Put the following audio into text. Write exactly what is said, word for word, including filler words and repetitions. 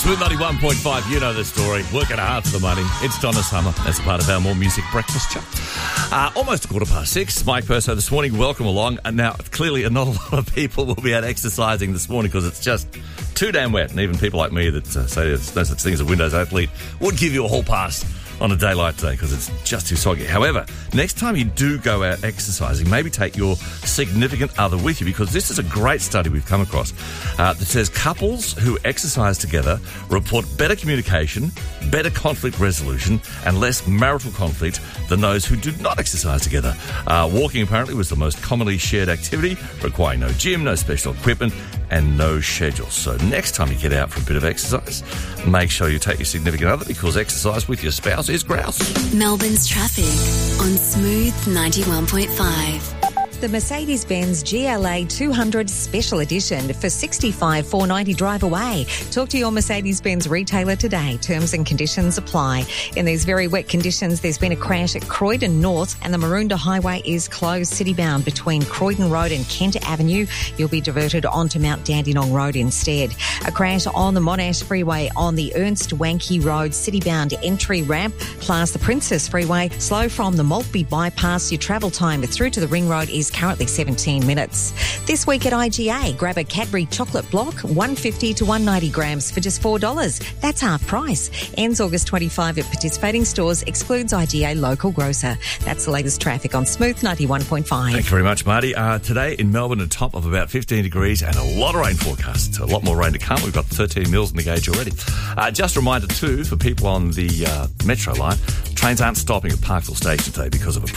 Smooth ninety-one point five, you know the story. Working hard for the money. It's Donna Summer. That's part of our More Music breakfast show. Uh, almost a quarter past six. Mike Perso this morning. Welcome along. And now, clearly, not a lot of people will be out exercising this morning because it's just too damn wet. And even people like me that uh, say there's no such thing as a Windows athlete would give you a whole pass on a day like today because it's just too soggy. However, next time you do go out exercising, maybe take your significant other with you because this is a great study we've come across uh, that says couples who exercise together report better communication, better conflict resolution and less marital conflict than those who do not exercise together. Uh, walking apparently was the most commonly shared activity, requiring no gym, no special equipment and no schedule. So next time you get out for a bit of exercise, make sure you take your significant other because exercise with your spouse is grouse. Melbourne's traffic on Smooth ninety-one point five. The Mercedes-Benz G L A two hundred Special Edition for sixty-five thousand four hundred ninety dollars drive away. Talk to your Mercedes-Benz retailer today. Terms and conditions apply. In these very wet conditions, there's been a crash at Croydon North and the Maroondah Highway is closed city-bound between Croydon Road and Kent Avenue. You'll be diverted onto Mount Dandenong Road instead. A crash on the Monash Freeway on the Ernst Wanke Road city-bound entry ramp, plus the Princess Freeway. Slow from the Maltby bypass. Your travel time through to the Ring Road is currently seventeen minutes. This week at I G A, grab a Cadbury chocolate block, one hundred fifty to one hundred ninety grams for just four dollars. That's half price. Ends August twenty-fifth at participating stores, excludes I G A local grocer. That's the latest traffic on Smooth ninety-one point five. Thank you very much, Marty. Uh, today in Melbourne, a top of about fifteen degrees and a lot of rain forecast. A lot more rain to come. We've got thirteen mils in the gauge already. Uh, just a reminder too, for people on the uh, Metro line, trains aren't stopping at Parkville Station today because of a